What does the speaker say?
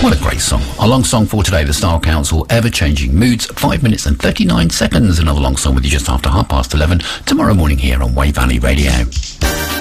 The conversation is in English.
What a great song. Our long song for today, the Style Council, Ever Changing Moods, 5 minutes and 39 seconds. Another long song with you just after 11:30 tomorrow morning here on Wave Valley Radio.